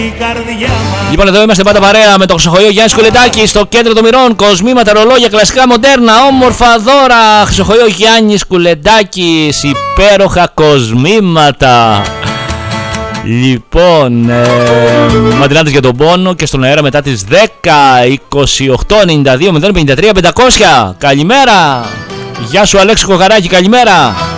Λοιπόν, εδώ είμαστε πάντα παρέα με το Χρυσοχοϊό Γιάννης Κουλεντάκη στο κέντρο των μοιρών. Κοσμήματα, ρολόγια, κλασικά, μοντέρνα, όμορφα δώρα. Χρυσοχοϊό Γιάννης Κουλεντάκης, υπέροχα κοσμήματα. Λοιπόν, Μαντινάτες για τον πόνο και στον αέρα μετά τις 10, 28, 92, 053, 500. Καλημέρα. Γεια σου Αλέξη Κοχαράκη, καλημέρα.